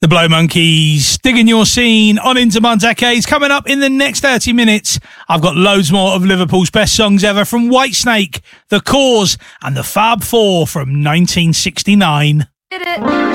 The Blow Monkeys, digging your scene on Into My Decades. Coming up in the next 30 minutes, I've got loads more of Liverpool's best songs ever from Whitesnake, The Cause, and the Fab Four from 1969.